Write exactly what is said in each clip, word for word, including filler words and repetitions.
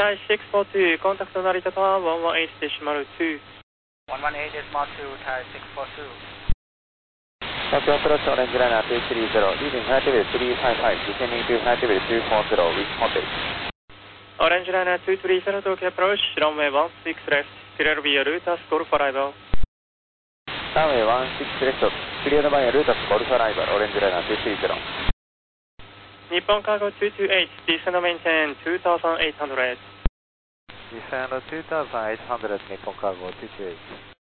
タイシックスフォーツー、コンタクト成田タワーワンワンエイトデシマルツー。 ワンワンエイトデシマルツー、タイシックスフォーツー。 東京アプローチオレンジライナーツースリーゼロ、リーディングフライトレベルスリーファイブファイブ、ディセンディングフライトレベルツーフォーゼロ、ウィッチホテル。 オレンジライナーツースリーゼロ、東京アプローチ、ランウェイワンシックスレフト、クリアルビアルータスゴルフアライバル。 ランウェイワンシックスレフト、クリアのバイアルータスゴルフアライバル、オレンジライナーツースリーゼロ。 日本カーゴツーツーエイト、ディセンドメインテンツーサウザンエイトハンドレッド。 ディセンドツーサウザンエイトハンドレッド、日本カーゴツーツーエイト。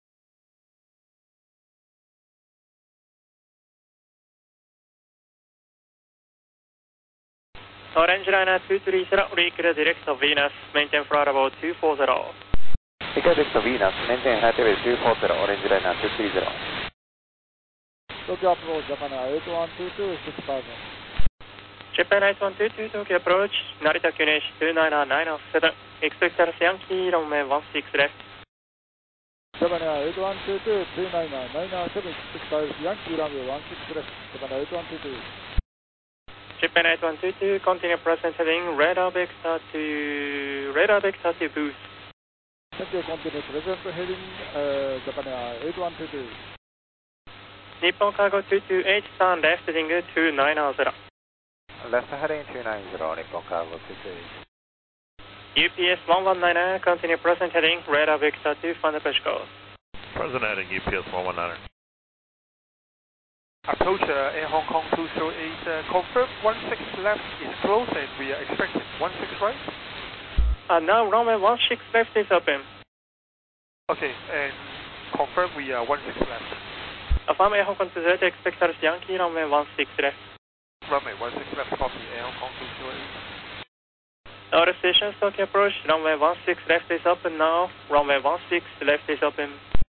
オレンジライナーツースリーゼロ、リークルディレクトヴィーナス、メインテンフライトレベルツーフォーゼロ。 リークルディレクトヴィーナス、メインテンフライトレベルツーフォーゼロ、オレンジライナーツースリーゼロ。 東京アプローチ、ジャパンエイトワンツーツー、シックスファイブ。 Japan eight one two two, Tokyo approach, Narita Q N H two nine nine oh seven, expect Dallas Yankee, runway one six left. ジャパンエイトワンツーツー、ツーナイナーナイナーセブン、シックスファイブ、ヤンキーランウェイワンシックスレフト、ジャパンエイトワンツーツー。 Japan eight one two two, continue present heading, radar vector to, radar vector to boost. Thank you, continue present heading, uh, Japan eight one two two. Nippon Cargo two two eight, turn left heading two nine zero. Left heading two nine zero, Nippon Cargo two two eight. U P S one one nine nine, continue present heading, radar vector to final approach course. Present heading, U P S one one nine. Approach uh, Air Hong Kong two zero eight, uh, confirm one six left is closed and we are expecting one six right? Uh, now runway one six left is open. Okay, and confirm we are one six left. Affirm Air Hong Kong two zero eight, expect Dallas Yankee, runway one six left. Runway one six left, copy Air Hong Kong two zero eight. All stations, Tokyo approach, runway one six left is open now, runway one six left is open.